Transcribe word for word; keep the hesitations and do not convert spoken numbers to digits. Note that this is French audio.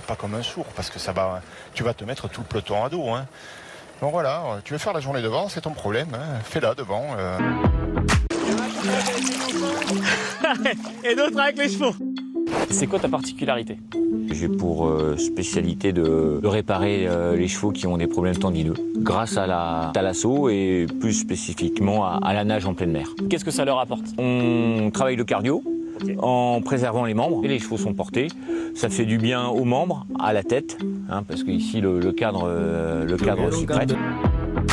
pas comme un sourd, parce que ça va, tu vas te mettre tout le peloton à dos. Hein. Donc voilà, tu veux faire la journée devant, c'est ton problème. Hein. Fais-la devant. Euh... Et d'autres avec les chevaux. C'est quoi ta particularité? J'ai pour euh, spécialité de, de réparer euh, les chevaux qui ont des problèmes tendineux grâce à la thalasso et plus spécifiquement à, à la nage en pleine mer. Qu'est-ce que ça leur apporte? On travaille le cardio okay. en préservant les membres et les chevaux sont portés. Ça fait du bien aux membres, à la tête, hein, parce qu'ici le, le cadre, euh, le cadre s'y prête.